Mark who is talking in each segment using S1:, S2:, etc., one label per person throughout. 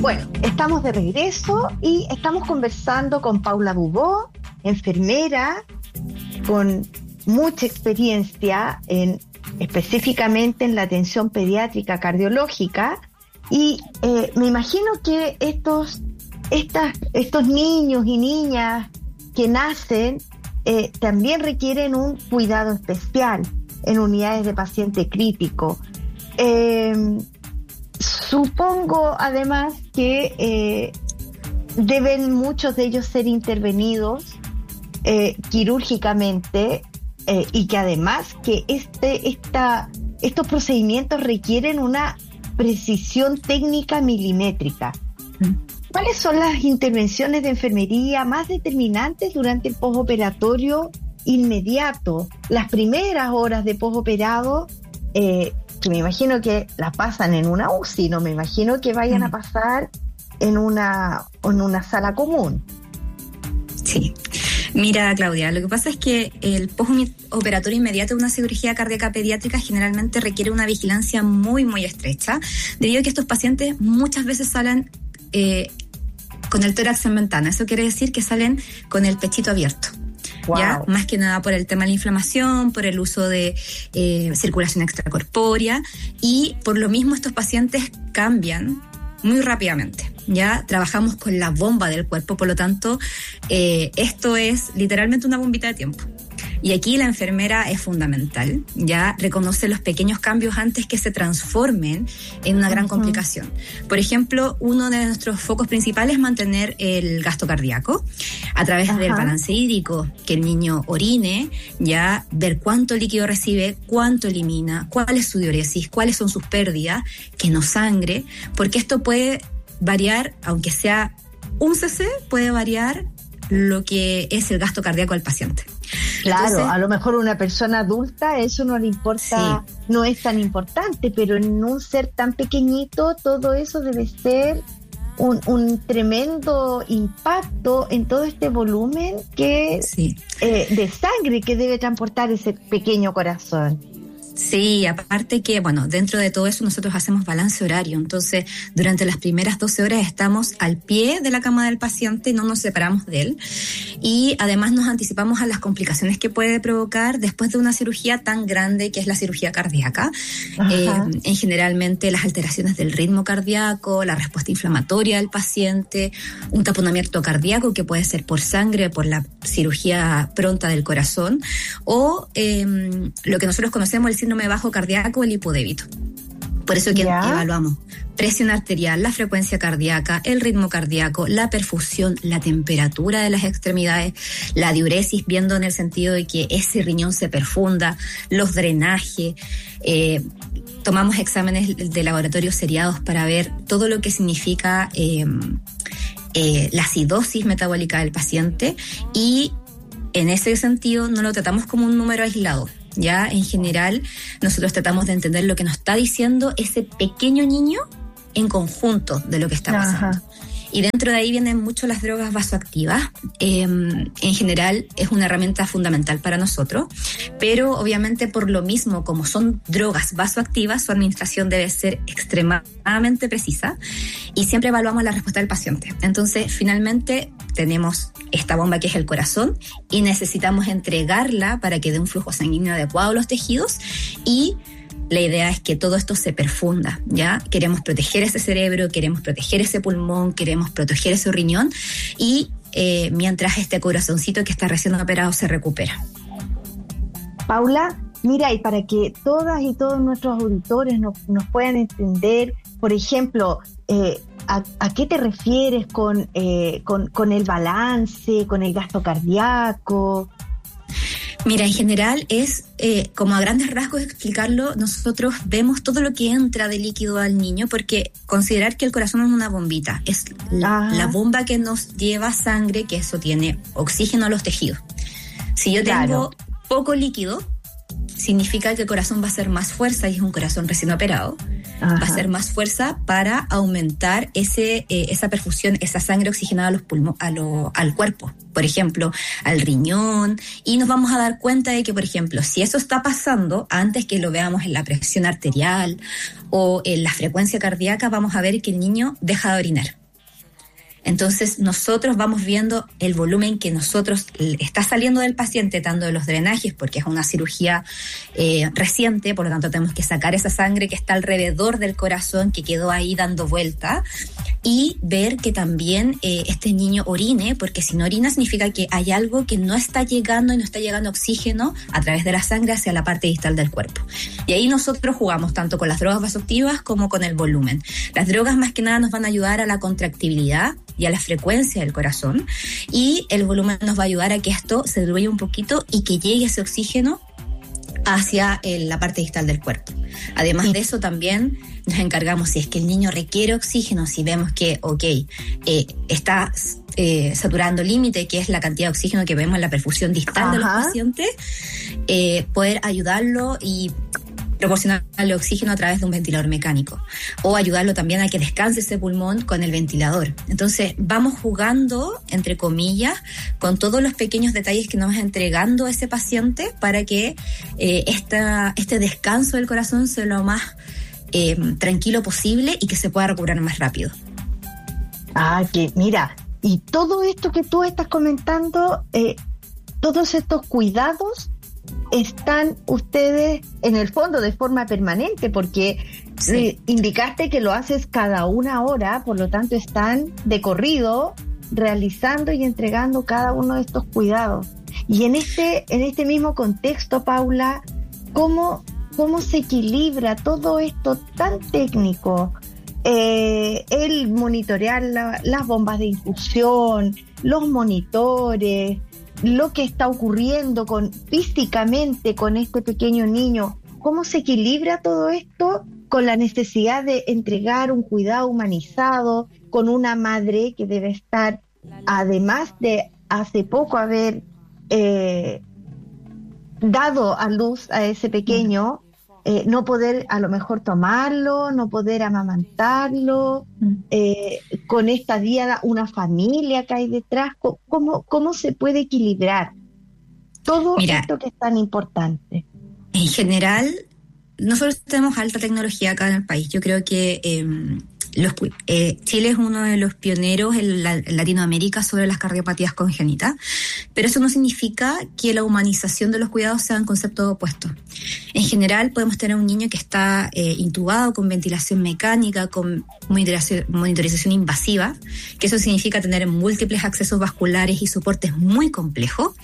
S1: Bueno, estamos de regreso y estamos conversando con Paula Dubó, enfermera con mucha experiencia específicamente en la atención pediátrica cardiológica, y me imagino que estos niños y niñas que nacen también requieren un cuidado especial en unidades de paciente crítico. Supongo además que deben muchos de ellos ser intervenidos quirúrgicamente, y que además que estos procedimientos requieren una precisión técnica milimétrica. ¿Cuáles son las intervenciones de enfermería más determinantes durante el postoperatorio inmediato? Las primeras horas de postoperado, que me imagino que las pasan en una UCI, no me imagino que vayan a pasar en una sala común.
S2: Sí. Mira, Claudia, lo que pasa es que el postoperatorio inmediato de una cirugía cardíaca pediátrica generalmente requiere una vigilancia muy, muy estrecha, debido a que estos pacientes muchas veces salen con el tórax en ventana. Eso quiere decir que salen con el pechito abierto. Wow. ¿Ya? Más que nada por el tema de la inflamación, por el uso de circulación extracorpórea, y por lo mismo estos pacientes cambian muy rápidamente. Ya trabajamos con la bomba del cuerpo, por lo tanto esto es literalmente una bombita de tiempo. Y aquí la enfermera es fundamental, ya reconoce los pequeños cambios antes que se transformen en una gran complicación. Por ejemplo, uno de nuestros focos principales es mantener el gasto cardíaco a través del balance hídrico, que el niño orine, ya ver cuánto líquido recibe, cuánto elimina, cuál es su diuresis, cuáles son sus pérdidas, que no sangre, porque esto puede variar, aunque sea un cc, puede variar lo que es el gasto cardíaco al paciente.
S1: Claro, entonces, a lo mejor una persona adulta eso no le importa, sí, no es tan importante, pero en un ser tan pequeñito todo eso debe ser un tremendo impacto en todo este volumen que de sangre que debe transportar ese pequeño corazón.
S2: Sí, aparte que, bueno, dentro de todo eso nosotros hacemos balance horario, entonces durante las primeras 12 horas estamos al pie de la cama del paciente, no nos separamos de él, y además nos anticipamos a las complicaciones que puede provocar después de una cirugía tan grande que es la cirugía cardíaca. En generalmente las alteraciones del ritmo cardíaco, la respuesta inflamatoria del paciente, un taponamiento cardíaco que puede ser por sangre, por la cirugía pronta del corazón, o lo que nosotros conocemos el síndrome bajo cardíaco, el hipodébito. Por eso que evaluamos presión arterial, la frecuencia cardíaca, el ritmo cardíaco, la perfusión, la temperatura de las extremidades, la diuresis, viendo en el sentido de que ese riñón se perfunda, los drenajes. Tomamos exámenes de laboratorio seriados para ver todo lo que significa la acidosis metabólica del paciente, y en ese sentido no lo tratamos como un número aislado. Ya, en general, nosotros tratamos de entender lo que nos está diciendo ese pequeño niño en conjunto de lo que está pasando. Y dentro de ahí vienen mucho las drogas vasoactivas. En general es una herramienta fundamental para nosotros, pero obviamente por lo mismo, como son drogas vasoactivas, su administración debe ser extremadamente precisa y siempre evaluamos la respuesta del paciente. Entonces, finalmente tenemos esta bomba que es el corazón y necesitamos entregarla para que dé un flujo sanguíneo adecuado a los tejidos, y la idea es que todo esto se perfunda, ¿ya? Queremos proteger ese cerebro, queremos proteger ese pulmón, queremos proteger ese riñón, y mientras este corazoncito que está recién operado se recupera.
S1: Paula, mira, y para que todas y todos nuestros auditores nos puedan entender, por ejemplo, ¿a qué te refieres con el balance, con el gasto cardíaco?
S2: Mira, en general es, como a grandes rasgos explicarlo, nosotros vemos todo lo que entra de líquido al niño, porque considerar que el corazón es una bombita, es la bomba que nos lleva sangre, que eso tiene oxígeno a los tejidos. Si yo tengo poco líquido, significa que el corazón va a hacer más fuerza, y es un corazón recién operado. Ajá. Va a hacer más fuerza para aumentar esa perfusión, esa sangre oxigenada a los al cuerpo, por ejemplo, al riñón, y nos vamos a dar cuenta de que, por ejemplo, si eso está pasando antes que lo veamos en la presión arterial o en la frecuencia cardíaca, vamos a ver que el niño deja de orinar. Entonces nosotros vamos viendo el volumen que nosotros está saliendo del paciente, tanto de los drenajes, porque es una cirugía reciente, por lo tanto tenemos que sacar esa sangre que está alrededor del corazón, que quedó ahí dando vuelta, y ver que también este niño orine, porque si no orina significa que hay algo que no está llegando, y no está llegando oxígeno a través de la sangre hacia la parte distal del cuerpo. Y ahí nosotros jugamos tanto con las drogas vasoactivas como con el volumen. Las drogas más que nada nos van a ayudar a la contractibilidad y a la frecuencia del corazón, y el volumen nos va a ayudar a que esto se diluya un poquito y que llegue ese oxígeno hacia la parte distal del cuerpo. Además de eso, también nos encargamos, si es que el niño requiere oxígeno, si vemos que está saturando el límite, que es la cantidad de oxígeno que vemos en la perfusión distal de los pacientes, poder ayudarlo y proporcionarle oxígeno a través de un ventilador mecánico, o ayudarlo también a que descanse ese pulmón con el ventilador. Entonces vamos jugando, entre comillas, con todos los pequeños detalles que nos va entregando ese paciente para que este descanso del corazón sea lo más tranquilo posible y que se pueda recuperar más rápido.
S1: Que mira, y todo esto que tú estás comentando, todos estos cuidados están ustedes en el fondo de forma permanente, porque indicaste que lo haces cada 1 hora, por lo tanto están de corrido realizando y entregando cada uno de estos cuidados. Y en este mismo contexto, Paula, ¿cómo se equilibra todo esto tan técnico? El monitorear las bombas de infusión, los monitores, lo que está ocurriendo físicamente con este pequeño niño. ¿Cómo se equilibra todo esto con la necesidad de entregar un cuidado humanizado, con una madre que debe estar, además de hace poco haber dado a luz a ese pequeño, no poder a lo mejor tomarlo, no poder amamantarlo, con esta diada, una familia que hay detrás? ¿Cómo se puede equilibrar todo esto que es tan importante?
S2: En general, nosotros tenemos alta tecnología acá en el país. Yo creo que Chile es uno de los pioneros en Latinoamérica sobre las cardiopatías congénitas, pero eso no significa que la humanización de los cuidados sea un concepto opuesto. En general, podemos tener un niño que está intubado con ventilación mecánica, con monitorización invasiva, que eso significa tener múltiples accesos vasculares y soportes muy complejos.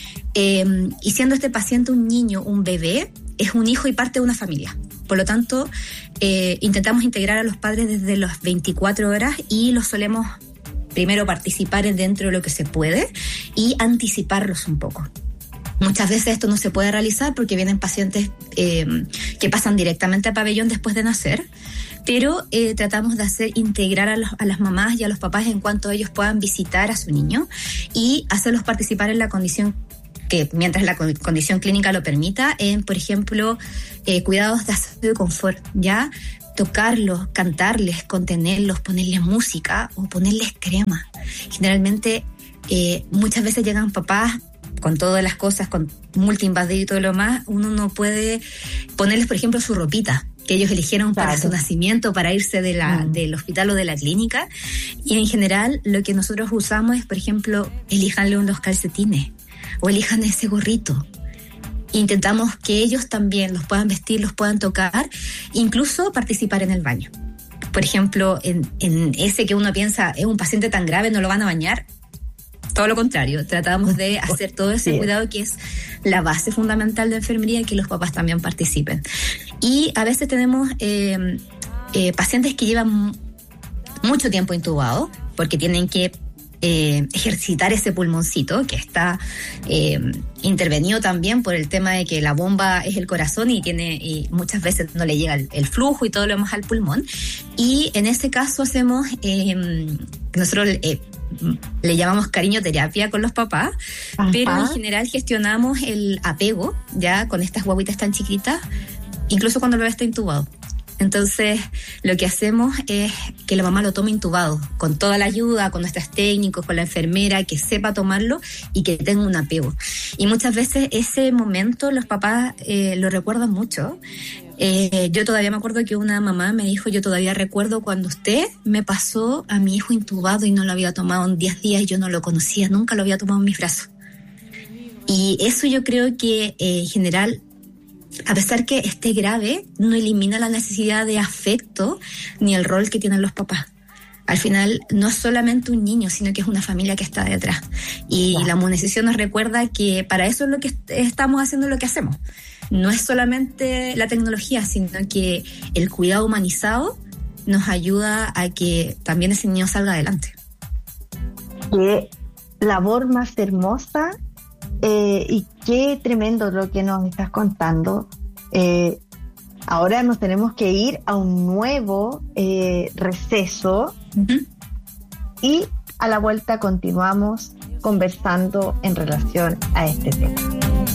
S2: Y siendo este paciente un niño, un bebé, es un hijo y parte de una familia. Por lo tanto, intentamos integrar a los padres desde las 24 horas y los solemos primero participar dentro de lo que se puede y anticiparlos un poco. Muchas veces esto no se puede realizar porque vienen pacientes que pasan directamente al pabellón después de nacer, pero tratamos de integrar a las mamás y a los papás en cuanto ellos puedan visitar a su niño y hacerlos participar en la condición que mientras la condición clínica lo permita, por ejemplo, cuidados de aseo y confort, ¿ya? Tocarlos, cantarles, contenerlos, ponerles música o ponerles crema. Generalmente, muchas veces llegan papás con todas las cosas, con multiinvadido y todo lo más, uno no puede ponerles, por ejemplo, su ropita que ellos eligieron para su nacimiento, para irse del hospital o de la clínica. Y en general, lo que nosotros usamos es, por ejemplo, elíjanle unos calcetines o elijan ese gorrito. Intentamos que ellos también los puedan vestir, los puedan tocar, incluso participar en el baño. Por ejemplo, en ese que uno piensa es un paciente tan grave, no lo van a bañar. Todo lo contrario, tratamos de hacer todo ese cuidado que es la base fundamental de enfermería y que los papás también participen. Y a veces tenemos pacientes que llevan mucho tiempo intubados porque tienen que ejercitar ese pulmoncito que está intervenido también por el tema de que la bomba es el corazón y muchas veces no le llega el flujo y todo lo demás al pulmón. Y en ese caso hacemos nosotros le llamamos cariñoterapia con los papás, pero en general gestionamos el apego ya con estas guaguitas tan chiquitas, incluso cuando el bebé está intubado. Entonces, lo que hacemos es que la mamá lo tome intubado, con toda la ayuda, con nuestros técnicos, con la enfermera, que sepa tomarlo y que tenga un apego. Y muchas veces ese momento los papás lo recuerdan mucho. Yo todavía me acuerdo que una mamá me dijo, yo todavía recuerdo cuando usted me pasó a mi hijo intubado y no lo había tomado en 10 días y yo no lo conocía, nunca lo había tomado en mis brazos. Y eso yo creo que en general, a pesar que esté grave, no elimina la necesidad de afecto ni el rol que tienen los papás. Al final no es solamente un niño, sino que es una familia que está detrás. Y la monetización nos recuerda que para eso es lo que estamos haciendo, lo que hacemos. No es solamente la tecnología, sino que el cuidado humanizado nos ayuda a que también ese niño salga adelante.
S1: Qué labor más hermosa y qué tremendo lo que nos estás contando. Ahora nos tenemos que ir a un nuevo receso y a la vuelta continuamos conversando en relación a este tema.